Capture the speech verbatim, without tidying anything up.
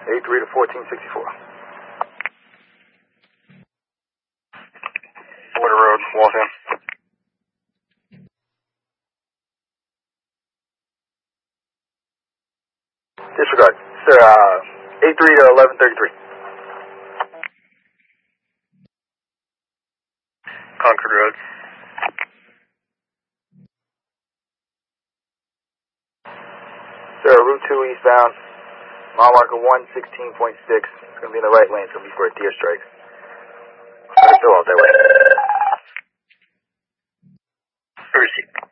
eight three to fourteen sixty-four. Water Road, Waltham. Disregard. Sir, uh, eight three to eleven thirty-three. Concord Road. Sir, Route two eastbound, mile marker one sixteen point six. It's going to be in the right lane. It's going to be for a deer strike. Still out that way. Receipt.